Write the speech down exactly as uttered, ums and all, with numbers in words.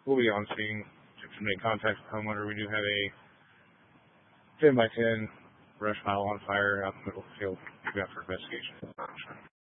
we'll be on scene to make contact with the homeowner. We do have a ten by ten brush pile on fire out in the middle of the field. We've got for investigation.